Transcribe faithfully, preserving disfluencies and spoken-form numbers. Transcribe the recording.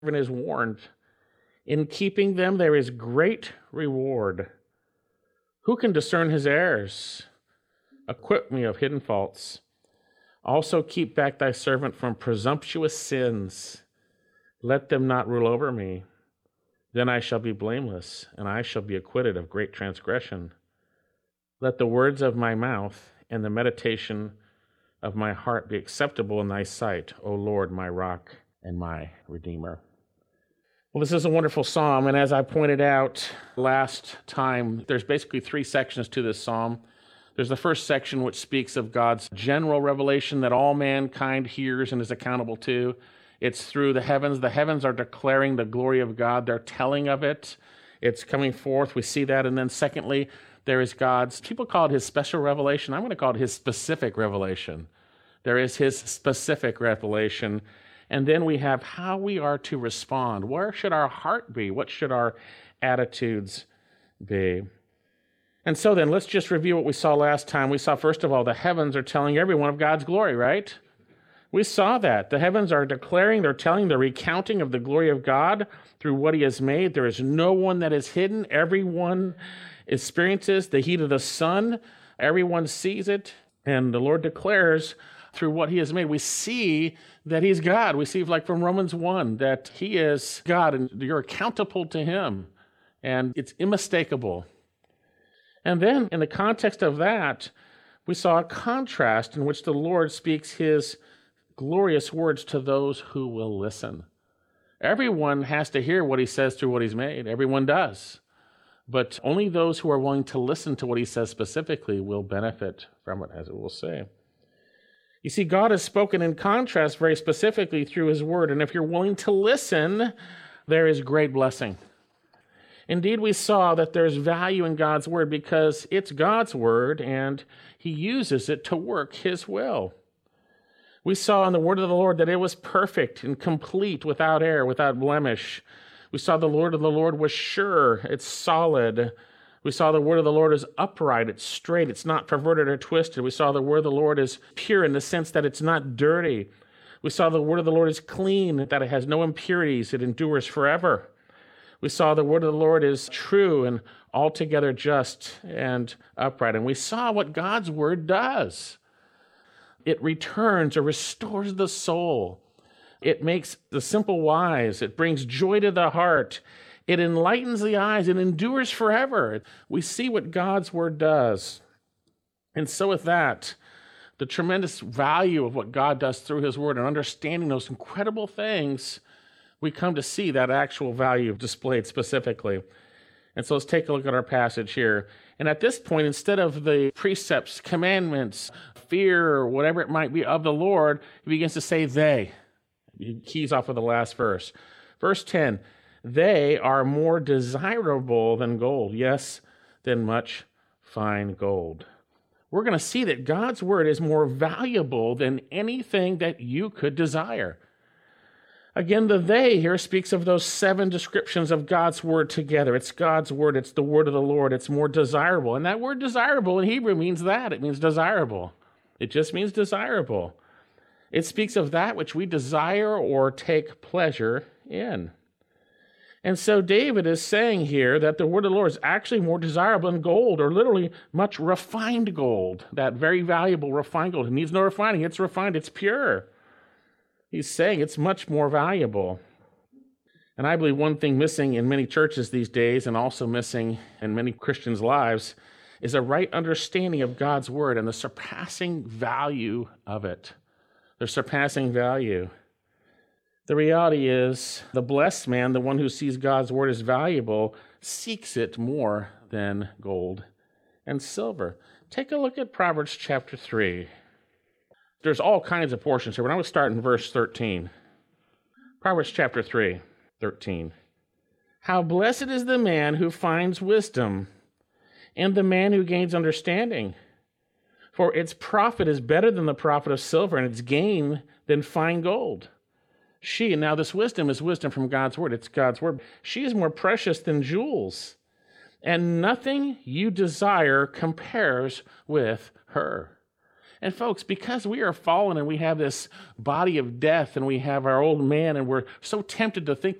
is warned. In keeping them there is great reward. Who can discern his errors? Acquit me of hidden faults. Also keep back thy servant from presumptuous sins. Let them not rule over me. Then I shall be blameless, and I shall be acquitted of great transgression. Let the words of my mouth and the meditation of my heart be acceptable in thy sight, O Lord, my rock and my redeemer. Well, this is a wonderful psalm, and as I pointed out last time, there's basically three sections to this psalm. There's the first section which speaks of God's general revelation that all mankind hears and is accountable to. It's through the heavens. The heavens are declaring the glory of God. They're telling of it. It's coming forth. We see that. And then secondly, there is God's, people call it his special revelation. I'm going to call it his specific revelation. There is his specific revelation. And then we have how we are to respond. Where should our heart be? What should our attitudes be? And so then, let's just review what we saw last time. We saw, first of all, the heavens are telling everyone of God's glory, right? We saw that. The heavens are declaring, they're telling, they're recounting of the glory of God through what he has made. There is no one that is hidden. Everyone experiences the heat of the sun. Everyone sees it. And the Lord declares through what he has made. We see that he's God. We see, like from Romans one, that he is God and you're accountable to him. And it's unmistakable. And then in the context of that, we saw a contrast in which the Lord speaks his glorious words to those who will listen. Everyone has to hear what he says through what he's made. Everyone does. But only those who are willing to listen to what he says specifically will benefit from it, as it will say. You see, God has spoken in contrast very specifically through his word, and if you're willing to listen, there is great blessing. Indeed, we saw that there's value in God's word because it's God's word, and he uses it to work his will. We saw in the word of the Lord that it was perfect and complete, without error, without blemish. We saw the word of the Lord was sure, it's solid. We saw the word of the Lord is upright, it's straight, it's not perverted or twisted. We saw the word of the Lord is pure in the sense that it's not dirty. We saw the word of the Lord is clean, that it has no impurities, it endures forever. We saw the word of the Lord is true and altogether just and upright. And we saw what God's word does. It returns or restores the soul. It makes the simple wise. It brings joy to the heart. It enlightens the eyes. It endures forever. We see what God's word does. And so with that, the tremendous value of what God does through his word and understanding those incredible things, we come to see that actual value displayed specifically. And so let's take a look at our passage here. And at this point, instead of the precepts, commandments, fear, or whatever it might be of the Lord, he begins to say they. He keys off of the last verse. Verse ten, they are more desirable than gold, yes, than much fine gold. We're going to see that God's word is more valuable than anything that you could desire. Again, the they here speaks of those seven descriptions of God's word together. It's God's word. It's the word of the Lord. It's more desirable. And that word desirable in Hebrew means that. It means desirable. It just means desirable. It speaks of that which we desire or take pleasure in. And so David is saying here that the word of the Lord is actually more desirable than gold, or literally much refined gold, that very valuable refined gold. It needs no refining. It's refined. It's pure. He's saying it's much more valuable. And I believe one thing missing in many churches these days, and also missing in many Christians' lives, is a right understanding of God's word and the surpassing value of it. The surpassing value. The reality is, the blessed man, the one who sees God's word as valuable, seeks it more than gold and silver. Take a look at Proverbs chapter three. There's all kinds of portions here, but I'm going to start in verse thirteen. Proverbs chapter three, thirteen. How blessed is the man who finds wisdom, and the man who gains understanding. For its profit is better than the profit of silver, and its gain than fine gold. She, and now this wisdom is wisdom from God's word. It's God's word. She is more precious than jewels, and nothing you desire compares with her. And folks, because we are fallen and we have this body of death and we have our old man, and we're so tempted to think